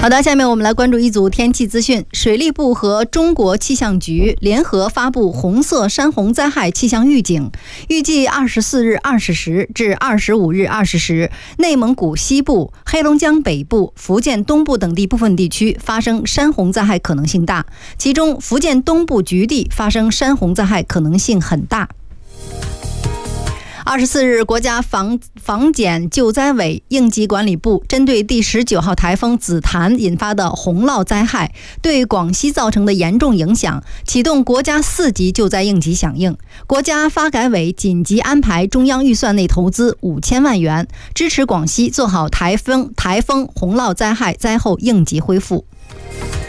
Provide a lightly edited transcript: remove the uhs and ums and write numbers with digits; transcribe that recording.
好的，下面我们来关注一组天气资讯。水利部和中国气象局联合发布红色山洪灾害气象预警，预计24日20时至25日20时，内蒙古西部、黑龙江北部、福建东部等地部分地区发生山洪灾害可能性大，其中福建东部局地发生山洪灾害可能性很大。24日，国家防检救灾委应急管理部针对第19号台风紫檀引发的洪涝灾害对广西造成的严重影响，启动国家4级救灾应急响应。国家发改委紧急安排中央预算内投资5000万元，支持广西做好台风洪涝灾害灾后应急恢复。